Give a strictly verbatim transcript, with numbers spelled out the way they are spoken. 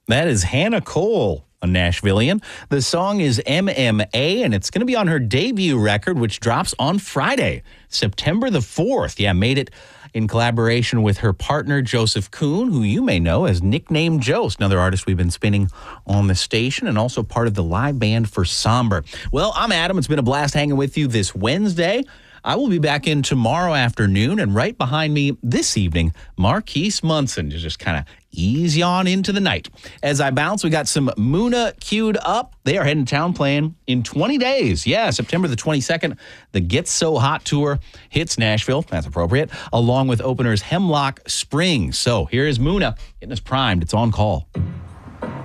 That is Hannah Cole, a Nashvilleian. The song is M M A, and it's going to be on her debut record, which drops on Friday, September the fourth. Yeah, made it in collaboration with her partner, Joseph Kuhn, who you may know as Nickname Jost, another artist we've been spinning on the station and also part of the live band for Somber. Well, I'm Adam. It's been a blast hanging with you this Wednesday. I will be back in tomorrow afternoon, and right behind me this evening, Marquise Munson to just kind of ease you on into the night. As I bounce, we got some Muna queued up. They are heading to town playing in twenty days. Yeah, September the twenty-second, the Get So Hot Tour hits Nashville. That's appropriate, along with openers Hemlock Springs. So here is Muna getting us primed. It's On Call.